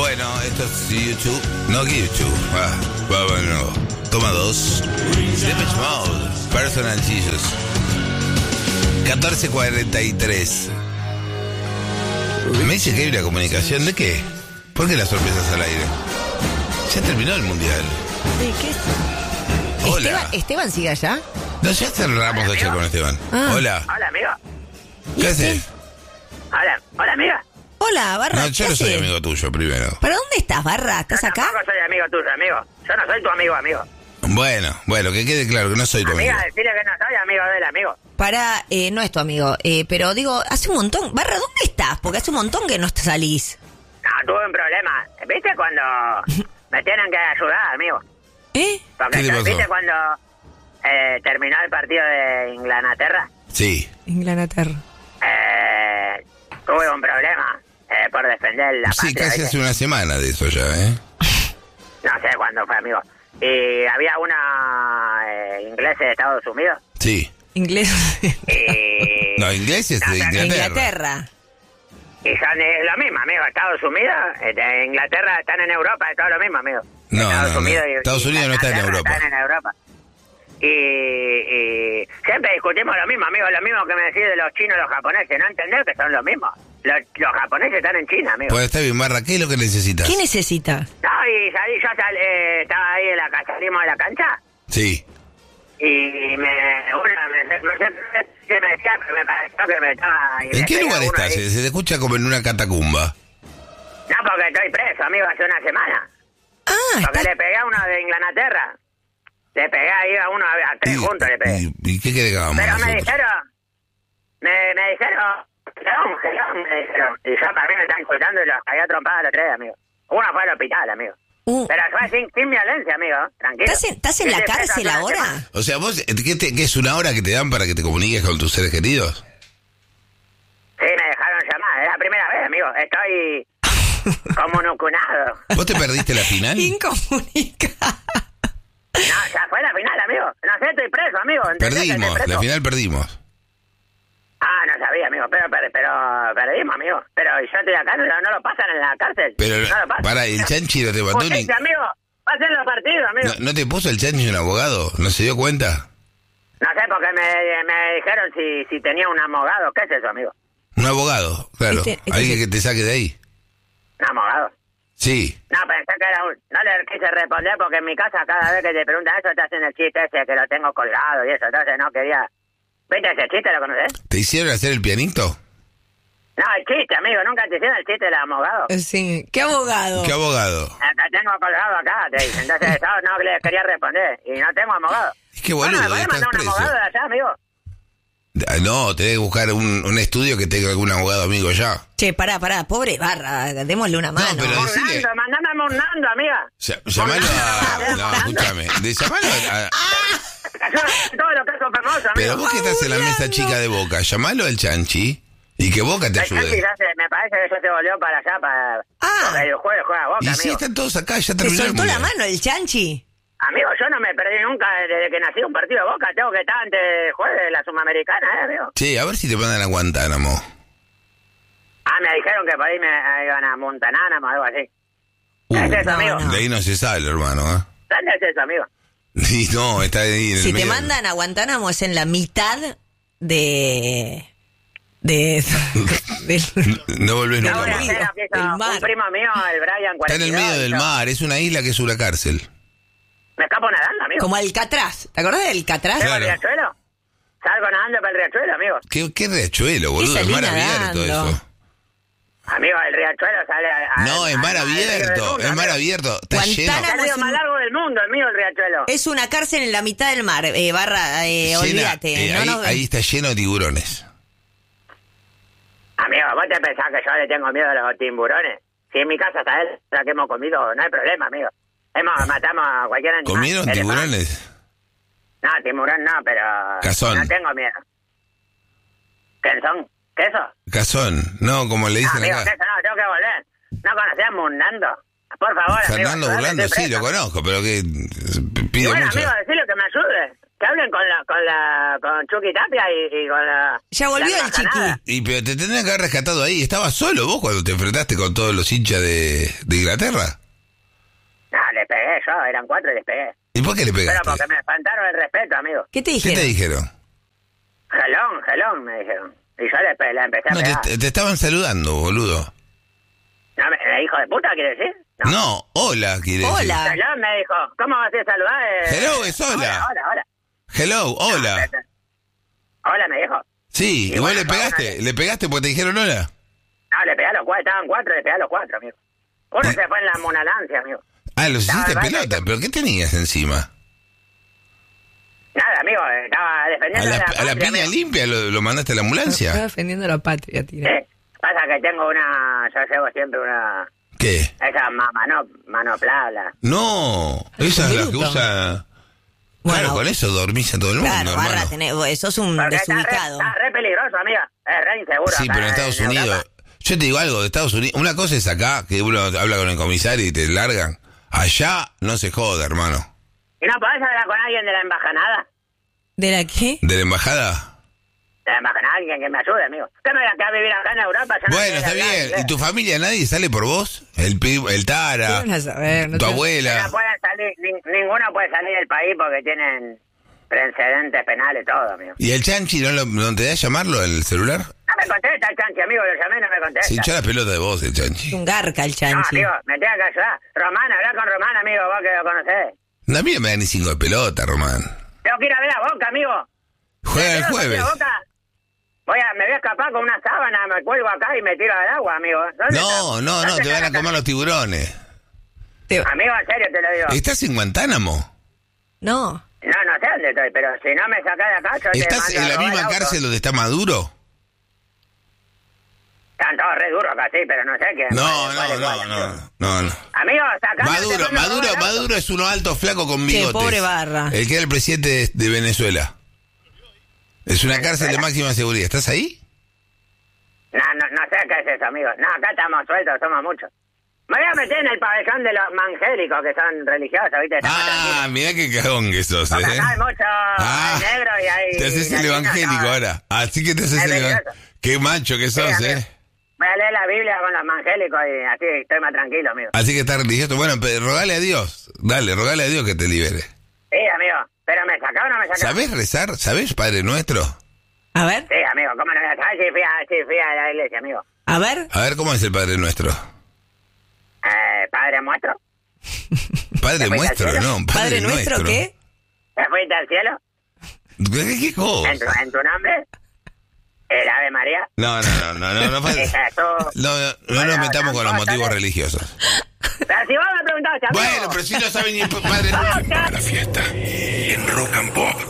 Bueno, esto es YouTube. No, YouTube. Bueno. Toma 2. Depeche Mode. Personal Jesus. 14:43. Me dice que hay una comunicación. ¿De qué? ¿Por qué las sorpresas al aire? Ya terminó el mundial. ¿De qué? Hola. ¿Esteban sigue allá? No, ya cerramos de hacer con Esteban. Hola. Hola, amigo. ¿Qué haces? Hola, amiga. Hola, Barra. No, yo no soy amigo tuyo, primero. ¿Para dónde estás, Barra? ¿Estás Yo acá? tampoco soy amigo tuyo, amigo. Yo no soy tu amigo. Bueno, que quede claro que no soy tu amigo. Amiga, decirle que no soy amigo del amigo. No es tu amigo, pero digo, hace un montón. Barra, ¿dónde estás? Porque hace un montón que no salís. No, tuve un problema. ¿Viste cuando me tienen que ayudar, amigo? Porque ¿Qué te pasó? ¿viste cuando terminó el partido de Inglaterra? Sí. Inglaterra. Tuve un problema por defender la Sí, patria. casi ¿viste? hace una semana de eso ya, No sé cuándo fue, amigo. Y había una inglesa de Estados Unidos. Sí. Inglés. Y... No, inglés es de Inglaterra. Y son lo mismo, amigo. Estados Unidos, Inglaterra están en Europa, es todo lo mismo, amigo. No. y- Estados y Unidos no está en Inglaterra Europa. Están en Europa. Y siempre discutimos lo mismo, amigo. Lo mismo que me decís de los chinos y los japoneses. No entendés que son lo mismo. Los japoneses están en China, amigo. Pues está bien, Barra, ¿qué es lo que necesitas? ¿Qué necesitas? No, y salí, yo estaba ahí en la cancha, salimos de la cancha. Sí. Y no sé qué me decía, pero me pareció que me estaba... y ¿En me qué pegaba lugar uno estás? ahí. Se te escucha como en una catacumba. No, porque estoy preso, amigo, hace una semana. Porque le pegué a uno de Inglaterra. Le pegué ahí a uno, a tres juntos le pegué. ¿Y qué querés que hagamos Pero me nosotros? dijeron... Me dijeron... Gelón, me dijeron. Y yo también me están insultando y los caí a trompadas a los tres, amigo. Uno fue al hospital, amigo. Pero fue sin violencia, amigo. Tranquilo. ¿Estás en la Estoy preso cárcel hace una ahora? semana. O sea, vos, ¿qué es una hora que te dan para que te comuniques con tus seres queridos? Sí, me dejaron llamar. Es la primera vez, amigo. Estoy comunicado. ¿Vos te perdiste la final? Incomunicado. No, ya fue la final, amigo. No sé, estoy preso, amigo. ¿Entendés que estoy Perdimos, preso? la final perdimos. Ah, no sabía, amigo. Pero perdimos, amigo. Pero yo estoy acá, no lo pasan en la cárcel. Pero, no lo pasan. para, el Chanchi no te mandó ni... Justicia, amigo. Pasen los partidos, amigo. ¿No te puso el Chanchi un abogado? ¿No se dio cuenta? No sé, porque me dijeron si tenía un abogado. ¿Qué es eso, amigo? Un abogado, claro. Alguien que te saque de ahí. ¿Un abogado? Sí. No, pensé que era no le quise responder porque en mi casa cada vez que te preguntan eso te hacen el chiste ese que lo tengo colgado y eso. Entonces no quería... ¿Viste ese chiste? ¿Lo conoces? ¿Te hicieron hacer el pianito? No, el chiste, amigo. Nunca te hicieron el chiste del abogado. Sí. ¿Qué abogado? ¿Qué abogado? Te tengo colgado acá, te dicen. Entonces yo no le quería responder y no tengo abogado. Es que boludo, ¿me podés estás mandar un preso. abogado de allá, amigo? No, tenés que buscar un estudio que tenga algún abogado amigo ya. Che, pará, pobre Barra, démosle una mano. pero decile... Murnando, mandame a Murnando, amiga. Llamalo a... No, escúchame. Llamalo a... Todo lo que es famoso, amigo. Pero vos que estás en la mesa chica de Boca, llamalo al Chanchi y que Boca te El Chanchi ayude. me parece que ya se volvió para allá para... Porque el jueves juega Boca, Y amigo. sí, están todos acá, ya ¿Te terminó el soltó la mundial. mano el Chanchi? Amigo, yo no me perdí nunca desde que nací un partido de Boca. Tengo que estar antes del jueves de la Sudamericana, amigo. Che, a ver si te mandan a Guantánamo. Ah, me dijeron que por ahí me iban a Montanánamo o algo así. ¿Qué es eso, amigo? De ahí no se sale, hermano, ¿eh? ¿Dónde es eso, amigo? Y no, está ahí en el Si te medio. mandan a Guantánamo es en la mitad de No volvés No nunca voy a más. hacer lo que hizo El mar. un primo mío, el Brian 42. Está en el medio del hizo. mar, es una isla que es una cárcel. Me escapo nadando, amigo. Como Alcatraz. ¿Te acordás de Alcatraz? ¿Tengo Claro. el riachuelo? Salgo nadando para el riachuelo, amigo. ¿Qué riachuelo, boludo? Es salí mar abierto nadando. eso. Amigo, el riachuelo sale No, es mar abierto, es mar abierto. Está lleno. Es el río más largo del mundo, el mío, el riachuelo. Es una cárcel en la mitad del mar, Barra, Llena, olvídate. ahí está lleno de tiburones. Amigo, ¿vos te pensás que yo le tengo miedo a los tiburones? Si en mi casa hasta él, la que hemos comido, no hay problema, amigo. Matamos a cualquier animal. ¿Comieron elefante. tiburones? No, tiburón no, pero... Cazón. No tengo miedo. ¿Qué son? ¿Queso? Cazón, no, como le dicen amigo, acá. queso no, tengo que volver. ¿No conocías Murnando? Por favor, Fernando amigo. Burlando, estoy sí, preso. lo conozco, pero que Y pide bueno, mucho. amigo, decirle que me ayude. que hablen con Chucky Tapia y con la... Ya volvió el Chiqui. Pero te tendrían que haber rescatado ahí. ¿Estabas solo vos cuando te enfrentaste con todos los hinchas de Inglaterra? No, le pegué yo, eran 4 y les pegué. ¿Y por qué le pegaste? Pero porque me espantaron el respeto, amigo. ¿Qué te dijeron? ¿Qué te dijeron? Gelón, me dijeron. Y yo le empecé a pegar. Te estaban saludando, boludo. No, ¿me hijo de puta quiere decir? No, hola, quiere decir. Hola. Gelón me dijo, ¿cómo vas a saludar? Hello, es hola. Hola. Hello, hola. Hola, me dijo. Sí, Y igual bueno, le pegaste. ¿Le pegaste porque te dijeron hola? No, le pegué a los 4, estaban 4, le pegué a los 4, amigo. Uno se fue en la monalancia, amigo. Ah, los hiciste No, pelota. ¿Pero qué tenías encima? Nada, amigo, estaba defendiendo ¿A la piña amigo. limpia lo mandaste a la Estaba ambulancia? defendiendo la patria, tira. Pasa que tengo yo llevo siempre una... ¿Qué? Esa manopla. No, esa es la que Minuto. usa... Bueno, Claro, con eso dormís a todo el mundo, Claro, Barra, hermano. sos un Porque desubicado. está re peligroso, amiga. Es re inseguro. Sí, acá pero en Estados Unidos... Europa. Yo te digo algo, de Estados Unidos... Una cosa es acá, que uno habla con el comisario y te largan. Allá no se jode, hermano. ¿Y no podés hablar con alguien de la embajada? ¿De la qué? ¿De la embajada? De la embajada, alguien que me ayude, amigo. ¿Qué me voy a quedar a vivir acá en Europa? Yo no Bueno, sé está hablar bien. inglés. ¿Y tu familia nadie sale por vos? El Tara, ¿Qué van a saber? No tu te- abuela... No pueden salir, ninguno puede salir del país porque tienen precedentes penales, todo, amigo. ¿Y el Chanchi no te da a llamarlo el celular? No me contesta el Chanchi, amigo, lo llamé y no me contesta. Se hinchó la pelota de vos, el Es Chanchi. un garca el No, Chanchi. amigo, me tengo que ayudar. Román, habla con Román, amigo, vos que lo conocés. No, a mí no me da ni 5 de pelota, Román. Tengo que ir a ver a Boca, amigo. Juega el Tengo que ir jueves. a Boca. Me voy a escapar con una sábana, me cuelgo acá y me tiro al agua, amigo. ¿Dónde No, está? ¿Dónde te van está a la comer los tiburones. Amigo, en serio te lo digo. ¿Estás en Guantánamo? No. No sé dónde estoy, pero si no me sacás de acá, yo te ¿Estás mando en a la robar misma el auto. cárcel donde está Maduro? Están todos re duros acá, sí, pero no sé qué. No. Amigo, sacame. Maduro es uno alto, flaco, con bigotes. pobre Barra. El que era el presidente de Venezuela. Es una cárcel de máxima seguridad. ¿Estás ahí? No sé qué es eso, amigo. No, acá estamos sueltos, somos muchos. Me voy a meter en el pabellón de los evangélicos que son religiosos, ¿viste? Estamos tranquilos. Mirá qué cagón que sos, Porque acá hay mucho hay negro y hay... Te haces el latino, evangélico no. ahora. Así que te haces Es el evangélico. peligroso. Qué macho que sos, amigo. Voy a leer la Biblia con los evangélicos y así estoy más tranquilo, amigo. Así que estás religioso. Bueno, rogale a Dios. Rogale a Dios que te libere. Sí, amigo. ¿Pero me sacó o no me sacó? ¿Sabés rezar? ¿Sabés, Padre Nuestro? A ver, Sí, amigo. ¿Cómo no voy a saber? Sí, fui a la iglesia, amigo. a ver. A ver, ¿cómo es el Padre Nuestro? Padre Nuestro. Padre ¿Te fuiste Nuestro, al cielo? no. ¿Padre nuestro qué? ¿Te fuiste al cielo? ¿Qué cosa? ¿En tu nombre? ¿El Ave María? No. No nos metamos con los motivos religiosos. Pero si vos me preguntaste, amigo. Bueno, pero si no saben ni el Padre Nuestro. La fiesta en Rock and Pop.